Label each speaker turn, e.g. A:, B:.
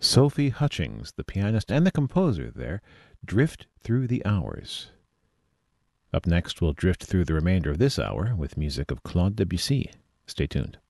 A: Sophie Hutchings, the pianist and the composer there, drift through the hours. Up next, we'll drift through the remainder of this hour with music of Claude Debussy. Stay tuned.